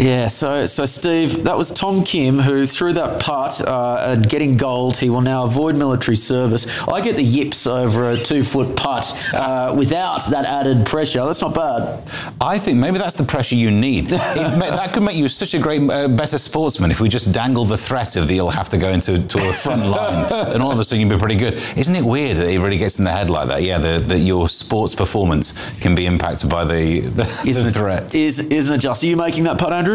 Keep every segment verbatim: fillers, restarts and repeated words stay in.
Yeah, so so Steve, that was Tom Kim who threw that putt uh, and getting gold. He will now avoid military service. I get the yips over a two-foot putt uh, without that added pressure. That's not bad. I think maybe that's the pressure you need. It, that could make you such a great, uh, better sportsman if we just dangle the threat of that you'll have to go into to a front line, and all of a sudden you'll be pretty good. Isn't it weird that it really gets in the head like that? Yeah, that your sports performance can be impacted by the, the, isn't the it, threat. Is, isn't it just? Are you making that putt, Andrew?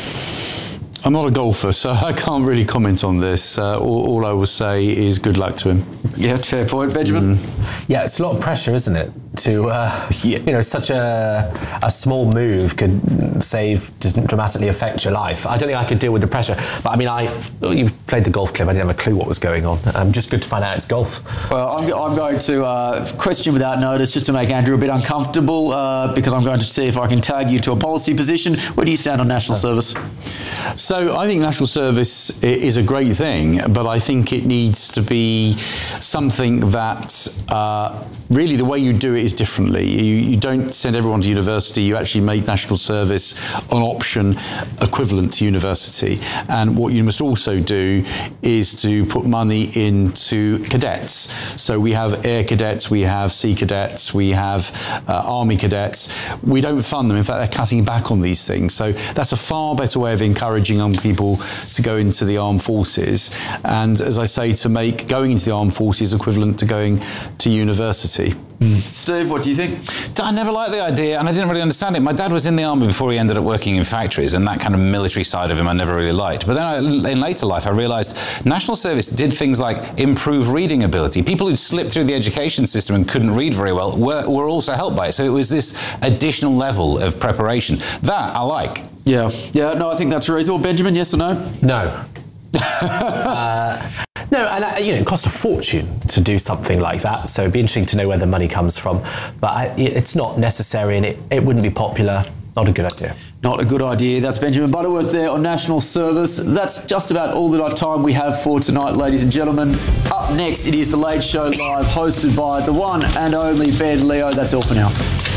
I'm not a golfer, so I can't really comment on this. Uh, all, all I will say is good luck to him. Yeah, fair point, Benjamin. Mm. Yeah, it's a lot of pressure, isn't it? To uh, yeah. you know, such a a small move could save, just dramatically affect your life. I don't think I could deal with the pressure. But I mean, I you played the golf club. I didn't have a clue what was going on. Um, just good to find out it's golf. Well, I'm, I'm going to uh, question without notice, just to make Andrew a bit uncomfortable, uh, because I'm going to see if I can tag you to a policy position. Where do you stand on national oh. service? So I think national service is a great thing, but I think it needs to be something that uh, really the way you do it is differently. You, you don't send everyone to university, you actually make national service an option equivalent to university. And what you must also do is to put money into cadets. So we have air cadets, we have sea cadets, we have uh, army cadets. We don't fund them. In fact, they're cutting back on these things. So that's a far better way of encouraging young people to go into the armed forces. And as I say, to make going into the armed forces equivalent to going to university. Mm. Steve, what do you think? I never liked the idea, and I didn't really understand it. My dad was in the army before he ended up working in factories, and that kind of military side of him I never really liked. But then I, in later life, I realised national service did things like improve reading ability. People who'd slipped through the education system and couldn't read very well were, were also helped by it. So it was this additional level of preparation. That I like. Yeah, yeah. No, I think that's reasonable. Benjamin, yes or no? No. uh, No, and uh, you know, it costs a fortune to do something like that. So it'd be interesting to know where the money comes from. But I, it's not necessary, and it, it wouldn't be popular. Not a good idea. Not a good idea. That's Benjamin Butterworth there on national service. That's just about all the time we have for tonight, ladies and gentlemen. Up next, it is The Late Show Live, hosted by the one and only Ben Leo. That's all for now.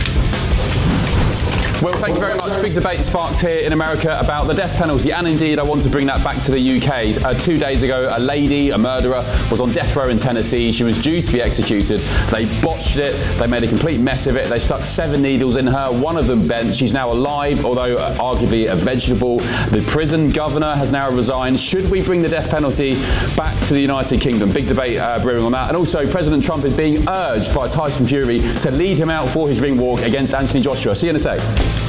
Well, thank you very much. Big debate sparked here in America about the death penalty, and indeed I want to bring that back to the U K. Uh, two days ago, a lady, a murderer, was on death row in Tennessee. She was due to be executed. They botched it. They made a complete mess of it. They stuck seven needles in her. One of them bent. She's now alive, although uh, arguably a vegetable. The prison governor has now resigned. Should we bring the death penalty back to the United Kingdom? Big debate uh, brewing on that. And also, President Trump is being urged by Tyson Fury to lead him out for his ring walk against Anthony Joshua. See you in a sec.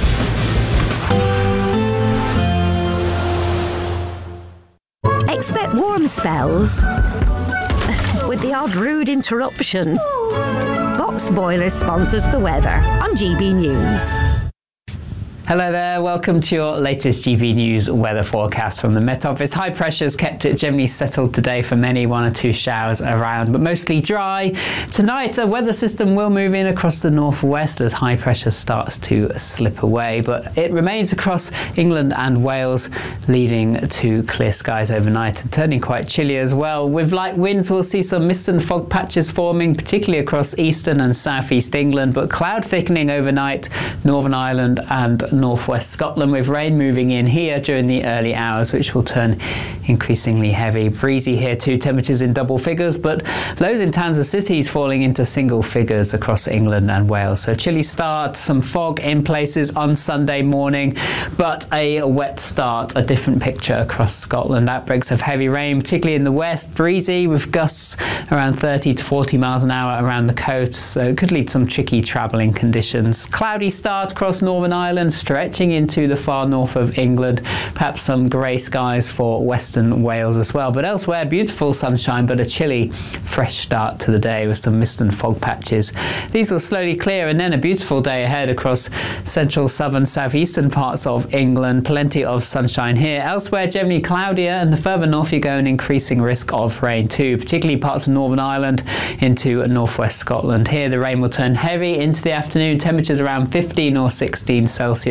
Expect warm spells with the odd rude interruption. Box Boilers sponsors the weather on G B News. Hello there, welcome to your latest G B News weather forecast from the Met Office. High pressure's kept it generally settled today for many, one or two showers around, but mostly dry. Tonight, a weather system will move in across the northwest as high pressure starts to slip away, but it remains across England and Wales, leading to clear skies overnight and turning quite chilly as well. With light winds, we'll see some mist and fog patches forming, particularly across eastern and southeast England, but cloud thickening overnight, Northern Ireland and northwest Scotland, with rain moving in here during the early hours, which will turn increasingly heavy. Breezy here too, temperatures in double figures, but lows in towns and cities falling into single figures across England and Wales. So chilly start, some fog in places on Sunday morning, but a wet start, a different picture across Scotland. Outbreaks of heavy rain, particularly in the west, breezy with gusts around thirty to forty miles an hour around the coast, so it could lead to some tricky travelling conditions. Cloudy start across Northern Ireland, stretching into the far north of England, perhaps some grey skies for western Wales as well, but elsewhere beautiful sunshine, but a chilly fresh start to the day with some mist and fog patches. These will slowly clear, and then a beautiful day ahead across central, southern, southeastern parts of England. Plenty of sunshine here. Elsewhere generally cloudier, and the further north you go, an increasing risk of rain too, particularly parts of Northern Ireland into northwest Scotland. Here the rain will turn heavy into the afternoon, temperatures around fifteen or sixteen Celsius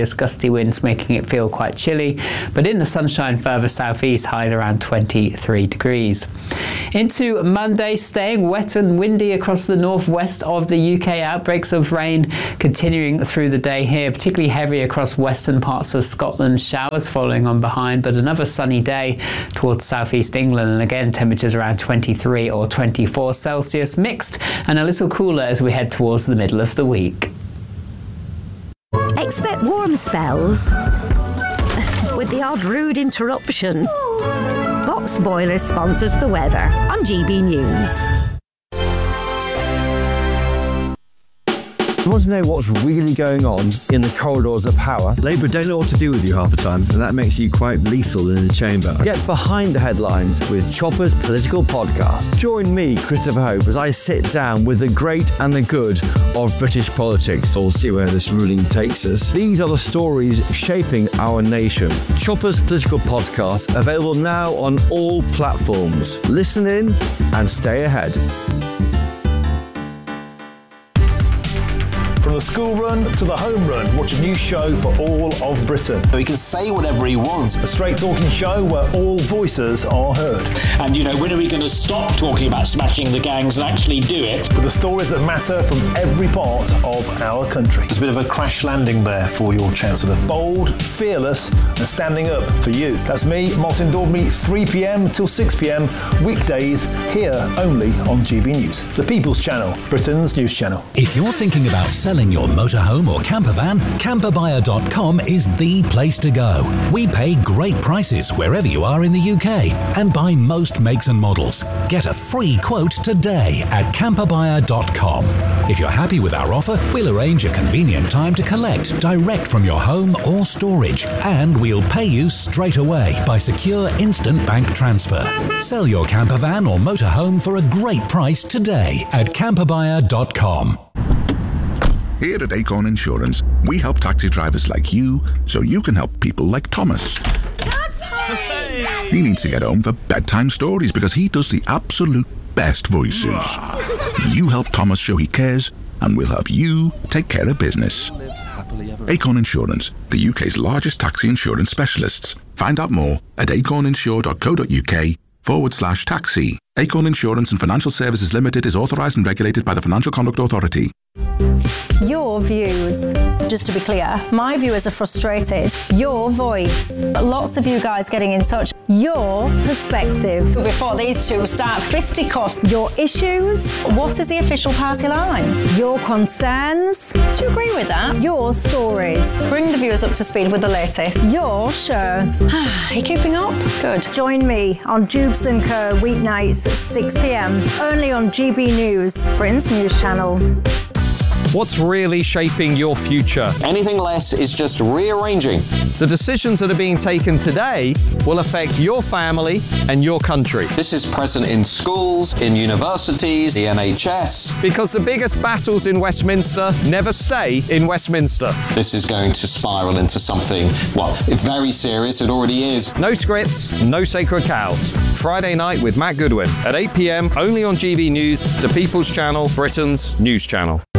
Celsius, gusty winds making it feel quite chilly, but in the sunshine further southeast, highs around twenty-three degrees. Into Monday, staying wet and windy across the northwest of the U K. Outbreaks of rain continuing through the day here, particularly heavy across western parts of Scotland. Showers following on behind, but another sunny day towards southeast England, and again temperatures around twenty-three or twenty-four Celsius, mixed and a little cooler as we head towards the middle of the week. Expect warm spells with the odd rude interruption. Box Boilers sponsors the weather on G B News. You want to know what's really going on in the corridors of power? Labour don't know what to do with you half the time, and that makes you quite lethal in the chamber. Get behind the headlines with Chopper's Political Podcast. Join me, Christopher Hope, as I sit down with the great and the good of British politics. We'll see where this ruling takes us. These are the stories shaping our nation. Chopper's Political Podcast, available now on all platforms. Listen in and stay ahead. From the school run to the home run, watch a new show for all of Britain. He can say whatever he wants. A straight talking show where all voices are heard. And, you know, when are we going to stop talking about smashing the gangs and actually do it? With the stories that matter from every part of our country. There's a bit of a crash landing there for your Chancellor. Bold, fearless and standing up for you. That's me, Martin Daubney, three p.m. till six p.m. weekdays here only on G B News. The People's Channel, Britain's news channel. If you're thinking about selling your motorhome or camper van, camper buyer dot com is the place to go. We pay great prices wherever you are in the U K and buy most makes and models. Get a free quote today at camper buyer dot com. If you're happy with our offer, we'll arrange a convenient time to collect direct from your home or storage, and we'll pay you straight away by secure instant bank transfer. Sell your camper van or motorhome for a great price today at camper buyer dot com. Here at Acorn Insurance, we help taxi drivers like you so you can help people like Thomas. Daddy! He needs to get home for bedtime stories because he does the absolute best voices. You help Thomas show he cares, and we'll help you take care of business. Acorn Insurance, the U K's largest taxi insurance specialists. Find out more at acorninsure.co.uk forward slash taxi. Acorn Insurance and Financial Services Limited is authorised and regulated by the Financial Conduct Authority. Your views. Just to be clear, my viewers are frustrated. Your voice. Lots of you guys getting in touch. Your perspective. Before these two start fisticuffs. Your issues. What is the official party line? Your concerns. Do you agree with that? Your stories. Bring the viewers up to speed with the latest. Your show. Are you keeping up? Good. Join me on Jubes and Co. weeknights at six p.m. only on G B News, Britain's news channel. What's really shaping your future? Anything less is just rearranging. The decisions that are being taken today will affect your family and your country. This is present in schools, in universities, the N H S. Because the biggest battles in Westminster never stay in Westminster. This is going to spiral into something, well, very serious. It already is. No scripts, no sacred cows. Friday night with Matt Goodwin at eight p.m. only on G B News, the People's Channel, Britain's news channel.